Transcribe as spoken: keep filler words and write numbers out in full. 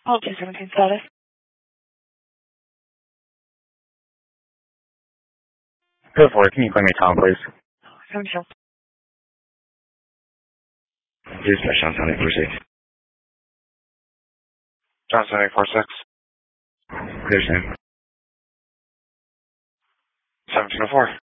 All two seventeen status. Go for it. Can you claim your Tom, please? seven two. Dispatch on seven eight four six. John seven eight four six. Clear, Sam. seventeen oh four.